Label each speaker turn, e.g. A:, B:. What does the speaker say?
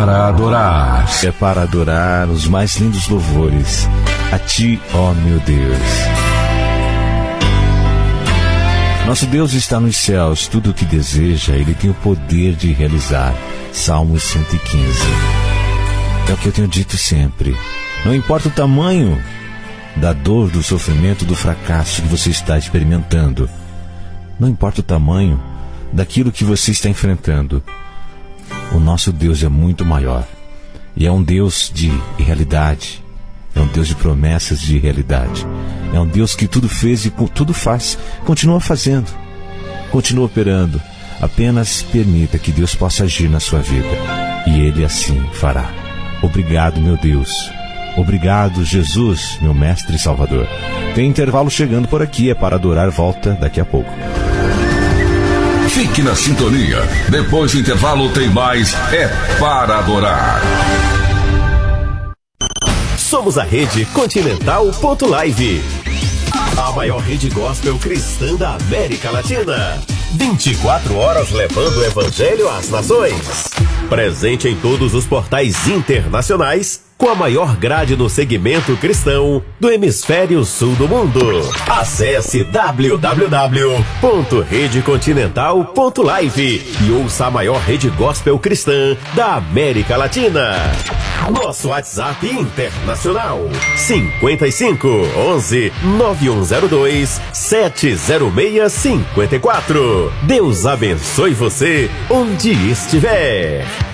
A: para adorar.
B: É para adorar os mais lindos louvores a Ti, ó meu Deus. Nosso Deus está nos céus, tudo o que deseja, Ele tem o poder de realizar. Salmos 115. É o que eu tenho dito sempre. Não importa o tamanho da dor, do sofrimento, do fracasso que você está experimentando. Não importa o tamanho daquilo que você está enfrentando. O nosso Deus é muito maior. E é um Deus de realidade. É um Deus de promessas de realidade. É um Deus que tudo fez e tudo faz. Continua fazendo. Continua operando. Apenas permita que Deus possa agir na sua vida. E Ele assim fará. Obrigado, meu Deus. Obrigado, Jesus, meu Mestre e Salvador. Tem intervalo chegando por aqui. É para adorar. Volta daqui a pouco.
A: Fique na sintonia. Depois do intervalo tem mais É para adorar.
C: Somos a Rede Continental.live, a maior rede gospel cristã da América Latina. 24 horas levando o evangelho às nações. Presente em todos os portais internacionais, com a maior grade no segmento cristão do hemisfério sul do mundo. Acesse www.redecontinental.live e ouça a maior rede gospel cristã da América Latina. Nosso WhatsApp internacional 55 11 9102 70654. Deus abençoe você onde estiver.